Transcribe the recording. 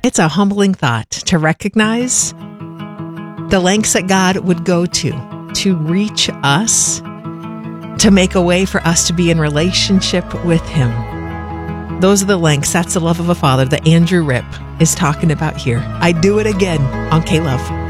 It's a humbling thought to recognize the lengths that God would go to reach us, to make a way for us to be in relationship with Him. Those are the lengths. That's the love of a Father that Andrew Ripp is talking about here. I do it again on K-Love.